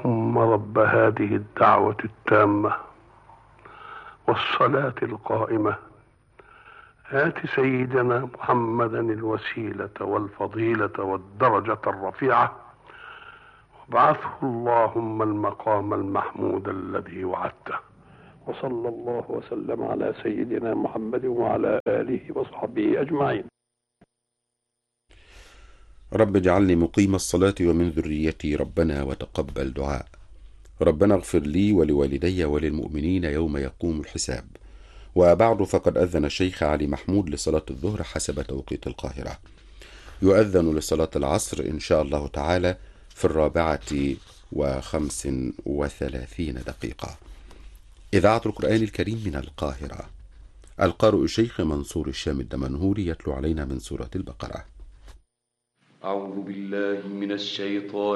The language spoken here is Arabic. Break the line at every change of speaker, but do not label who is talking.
اللهم رب هذه الدعوة التامة والصلاة القائمة آت سيدنا محمدا الوسيلة والفضيلة والدرجة الرفيعة وابعثه اللهم المقام المحمود الذي وعدته. وصلى الله وسلم على سيدنا محمد وعلى آله وصحبه أجمعين.
رب اجعلني مقيم الصلاة ومن ذريتي ربنا وتقبل دعاء. ربنا اغفر لي ولوالدي وللمؤمنين يوم يقوم الحساب. وبعد، فقد أذن الشيخ علي محمود لصلاة الظهر حسب توقيت القاهرة. يؤذن لصلاة العصر إن شاء الله تعالى في 4:35. إذاعة القرآن الكريم من القاهرة. القارئ الشيخ منصور الشام الدمنهوري يتلو علينا من سورة البقرة.
أعوذ بالله من الشيطان